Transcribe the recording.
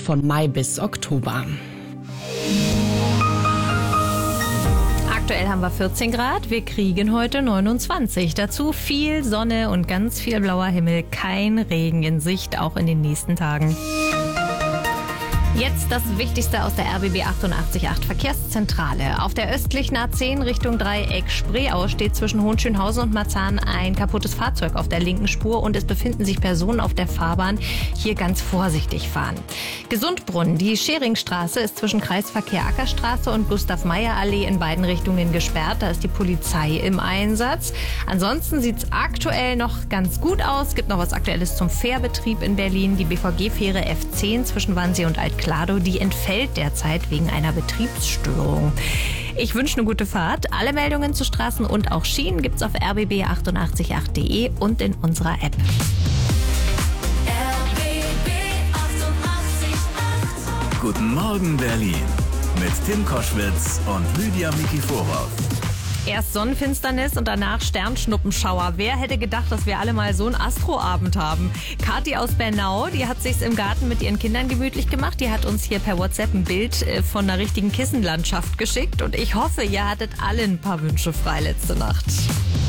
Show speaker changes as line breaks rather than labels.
von Mai bis Oktober.
Aktuell haben wir 14 Grad, wir kriegen heute 29. Dazu viel Sonne und ganz viel blauer Himmel, kein Regen in Sicht, auch in den nächsten Tagen. Jetzt das Wichtigste aus der RBB 88.8 Verkehrszentrale. Auf der östlichen A10 Richtung Dreieck Spreeau steht zwischen Hohenschönhausen und Marzahn ein kaputtes Fahrzeug auf der linken Spur und es befinden sich Personen auf der Fahrbahn. Hier ganz vorsichtig fahren. Gesundbrunn, die Scheringstraße ist zwischen Kreisverkehr Ackerstraße und Gustav-Meyer-Allee in beiden Richtungen gesperrt. Da ist die Polizei im Einsatz. Ansonsten sieht es aktuell noch ganz gut aus. Es gibt noch was Aktuelles zum Fährbetrieb in Berlin. Die BVG-Fähre F10 zwischen Wannsee und Altklado, die entfällt derzeit wegen einer Betriebsstörung. Ich wünsche eine gute Fahrt. Alle Meldungen zu Straßen und auch Schienen gibt's auf rbb888.de und in unserer App.
Guten Morgen Berlin mit Tim Koschwitz und Lydia Mikiforov.
Erst Sonnenfinsternis und danach Sternschnuppenschauer. Wer hätte gedacht, dass wir alle mal so einen Astroabend haben? Kathi aus Bernau, die hat sich's im Garten mit ihren Kindern gemütlich gemacht. Die hat uns hier per WhatsApp ein Bild von einer richtigen Kissenlandschaft geschickt. Und ich hoffe, ihr hattet alle ein paar Wünsche frei letzte Nacht.